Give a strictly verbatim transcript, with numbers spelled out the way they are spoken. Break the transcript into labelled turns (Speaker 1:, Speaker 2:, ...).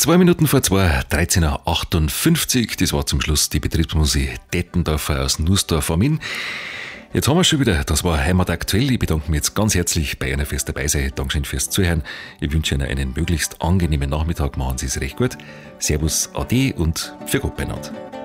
Speaker 1: Zwei Minuten vor zwei, dreizehn Uhr achtundfünfzig, das war zum Schluss die Betriebsmusik Dettendorfer aus Nussdorf am Inn. Jetzt haben wir schon wieder, das war Heimat aktuell. Ich bedanke mich jetzt ganz herzlich bei Ihnen fürs Dabeisein. Dankeschön fürs Zuhören. Ich wünsche Ihnen einen möglichst angenehmen Nachmittag. Machen Sie es recht gut. Servus, Ade und für Gott beieinander.